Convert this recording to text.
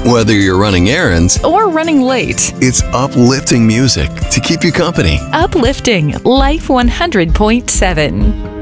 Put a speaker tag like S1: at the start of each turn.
S1: Whether you're running errands
S2: or running late.
S1: it's uplifting music to keep you company.
S2: Uplifting Life 100.7.